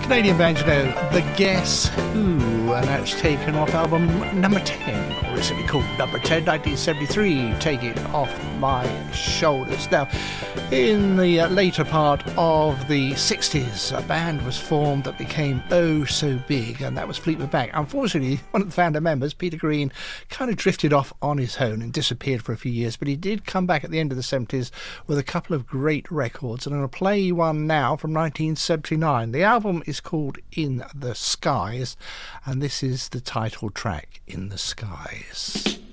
Canadian band, you know, The Guess Who, and that's taken off album number 10, or is it called number 10, 1973, Take It Off My Shoulders. Now, in the later part of the 60s, a band was formed that became oh so big, and that was Fleetwood Mac. Unfortunately, one of the founder members, Peter Green, kind of drifted off on his own and disappeared for a few years, but he did come back at the end of the 70s with a couple of great records, and I'm going to play one now from 1979. The album is called In the Skies, and this is the title track, In the Skies.